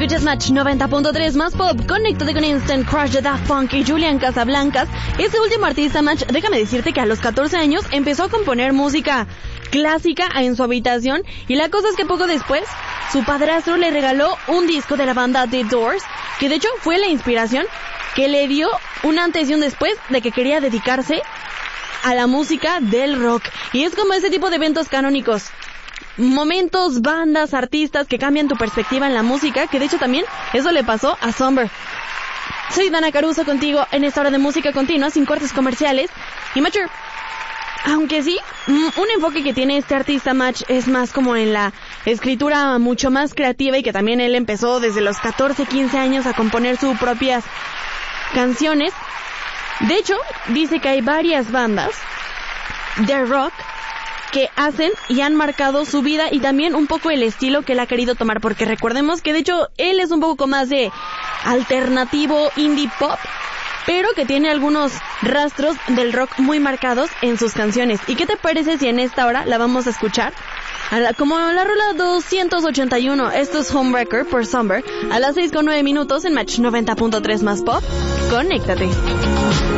Escuchas Match 90.3 más pop. Conéctate con Instant Crush de Daft Punk y Julian Casablancas. Este último artista, Match, déjame decirte que a los 14 años empezó a componer música clásica en su habitación, y la cosa es que poco después su padrastro le regaló un disco de la banda The Doors, que de hecho fue la inspiración que le dio un antes y un después de que quería dedicarse a la música del rock. Y es como ese tipo de eventos canónicos, momentos, bandas, artistas que cambian tu perspectiva en la música, que de hecho también eso le pasó a Somber. Soy Dana Caruso contigo en esta hora de música continua, sin cortes comerciales. Y Match, aunque sí, un enfoque que tiene este artista, Match, es más como en la escritura mucho más creativa, y que también él empezó desde los 14, 15 años a componer sus propias canciones. De hecho, dice que hay varias bandas de rock que hacen y han marcado su vida y también un poco el estilo que él ha querido tomar, porque recordemos que de hecho él es un poco más de alternativo indie pop, pero que tiene algunos rastros del rock muy marcados en sus canciones. ¿Y qué te parece si en esta hora la vamos a escuchar? Como la rola 281, esto es Homewrecker por Somber, a las 6:09 en Match 90.3 más pop. Conéctate.